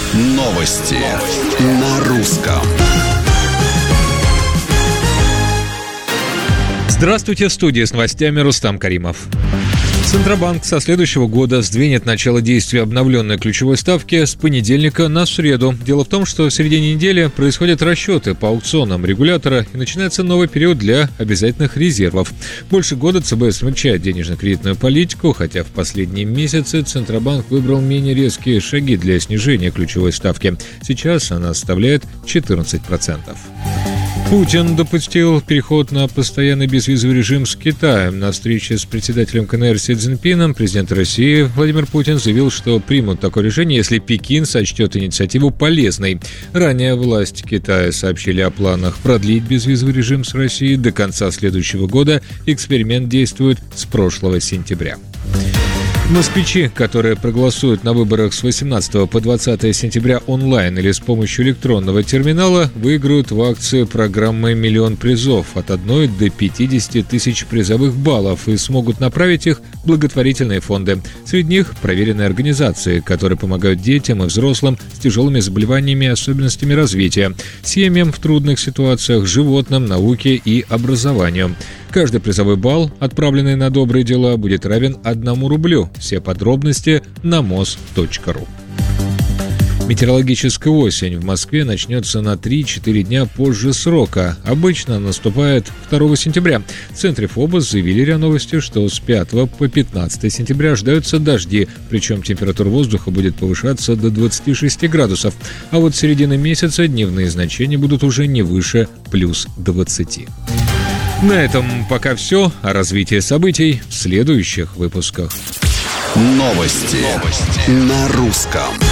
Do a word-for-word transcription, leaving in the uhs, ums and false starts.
Новости на русском. Здравствуйте, в студии с новостями Рустам Каримов. Центробанк со следующего года сдвинет начало действия обновленной ключевой ставки с понедельника на среду. Дело в том, что в середине недели происходят расчеты по аукционам регулятора и начинается новый период для обязательных резервов. Больше года ЦБ смягчает денежно-кредитную политику, хотя в последние месяцы Центробанк выбрал менее резкие шаги для снижения ключевой ставки. Сейчас она составляет четырнадцать процентов. Путин допустил переход на постоянный безвизовый режим с Китаем. На встрече с председателем КНР Си Цзиньпином президент России Владимир Путин заявил, что примут такое решение, если Пекин сочтет инициативу полезной. Ранее власти Китая сообщили о планах продлить безвизовый режим с Россией до конца следующего года. Эксперимент действует с прошлого сентября. Москвичи, которые проголосуют на выборах с восемнадцатого по двадцатое сентября онлайн или с помощью электронного терминала, выиграют в акции программы «Миллион призов» от одной до пятидесяти тысяч призовых баллов и смогут направить их в благотворительные фонды. Среди них проверенные организации, которые помогают детям и взрослым с тяжелыми заболеваниями и особенностями развития, семьям в трудных ситуациях, животным, науке и образованию. Каждый призовой балл, отправленный на добрые дела, будет равен одному рублю. Все подробности на моз точка ру. Метеорологическая осень в Москве начнется на три-четыре дня позже срока. Обычно она наступает второго сентября. В центре ФОБОС заявили РИА Новости, что с пятого по пятнадцатое сентября ожидаются дожди, причем температура воздуха будет повышаться до двадцати шести градусов. А вот с середины месяца дневные значения будут уже не выше плюс двадцати. На этом пока все. О развитии событий в следующих выпусках. Новости, Новости. на русском.